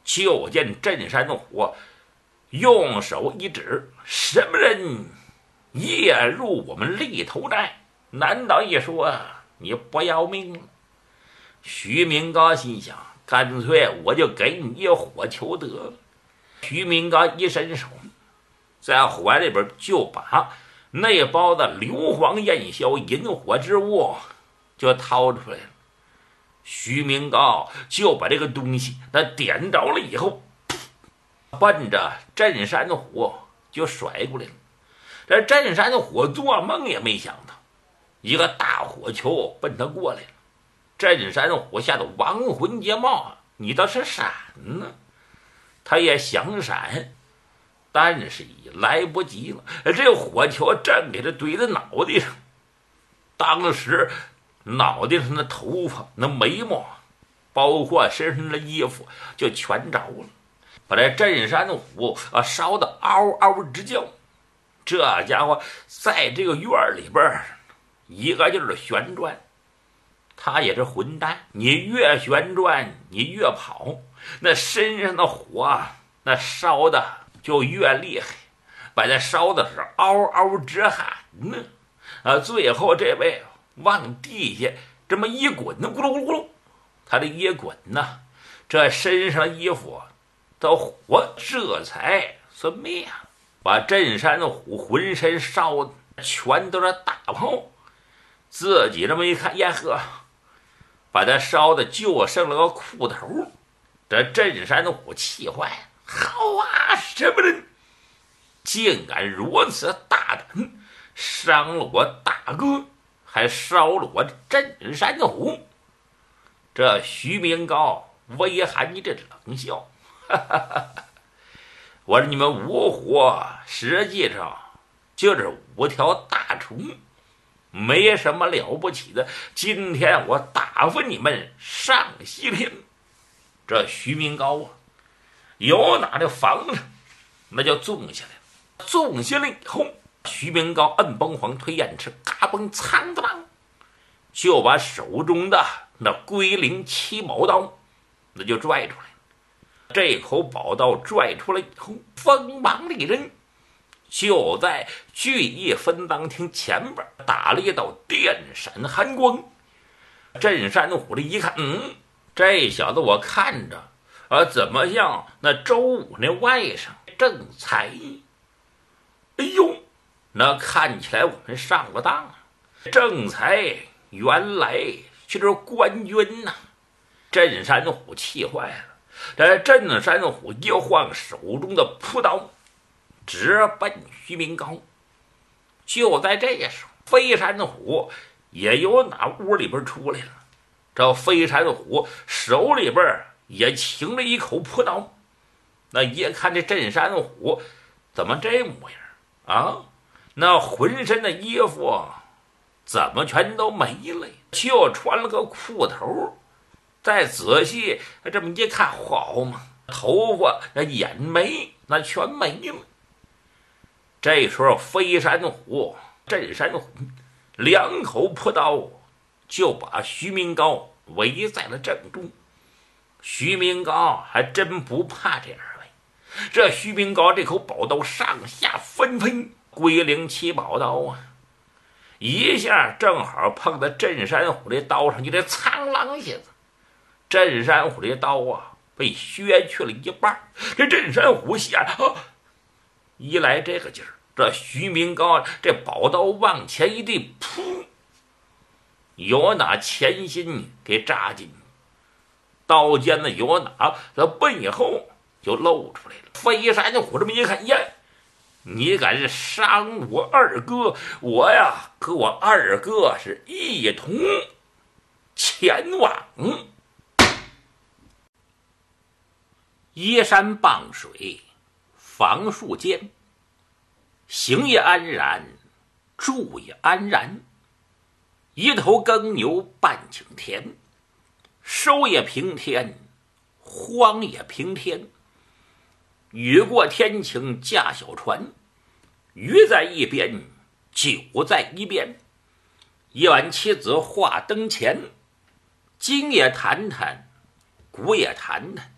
就见镇山虎用手一指：“什么人夜入我们立头寨？难道一说你不要命了？”徐明高心想，干脆我就给你一火球得了。徐明高一伸手，在怀里边就把那包的硫磺焰硝引火之物就掏出来了。徐明高就把这个东西那点着了以后，奔着镇山虎就甩过来了。这镇山虎做梦也没想到，一个大火球奔他过来了。镇山虎吓得亡魂皆冒，你倒是闪呢！他也想闪，但是已来不及了。这火球正给他怼在脑袋上，当时脑袋上的头发、那眉毛，包括身上的衣服，就全着了，把这镇山虎烧得嗷嗷直叫。这家伙在这个院里边一个劲儿的旋转。他也是混蛋，你越旋转你越跑，那身上的火那烧的就越厉害，把他烧的是嗷嗷直喊呢。最后这位往地下这么一滚，咕噜咕噜咕噜，他这一滚呢，这身上的衣服的火这才算灭了，把镇山虎浑身烧的全都是大泡。自己这么一看，呀呵，把他烧的就剩了个裤头。这镇山虎气坏了，好啊，什么人竟敢如此大胆，伤了我大哥，还烧了我镇山虎！这徐明高微含一阵冷笑，哈哈哈哈！我说你们五虎实际上就是5条大虫，没什么了不起的。今天我打发你们上西天。这徐明高有哪的房子那就纵下来了。纵下来以后，徐明高摁崩黄推燕翅，嘎嘣苍当当，就把手中的那龟灵七宝刀那就拽出来。这口宝刀拽出来以后，锋芒利刃，就在聚义分当厅前边打了一道电闪寒光。镇山虎这一看，这小子我看着怎么像那周武那外甥正才？哎呦，那看起来我们上过当啊！正才原来就是官军呐！镇山虎气坏了，这镇山虎一晃手中的朴刀，直奔徐明高。就在这时候，飞山虎也由那屋里边出来了。这飞山虎手里边也擎了一口朴刀，那一看这镇山虎怎么这模样啊？那浑身的衣服怎么全都没了，就穿了个裤头。再仔细这么一看，好嘛，头发那眼眉那全没了。这时候飞山虎、镇山虎2口朴刀就把徐明高围在了正中。徐明高还真不怕这2位。这徐明高这口宝刀上下纷纷，龟灵七宝刀啊，一下正好碰到镇山虎这刀上，就这苍狼下子。镇山虎这刀被削去了一半。这镇山虎吓一来这个劲儿，这徐明高这宝刀往前一递，噗，有哪前心给扎进去，刀尖子有哪这背后就露出来了。飞山虎这么一看，呀，你敢伤我2哥，我呀和我2哥是一同前往。依山傍水，房树间，行也安然，住也安然。一头耕牛半顷田，收也平天，荒也平天。雨过天晴驾小船，鱼在一边，酒在一边。一碗妻子话灯前，今也谈谈，古也谈谈。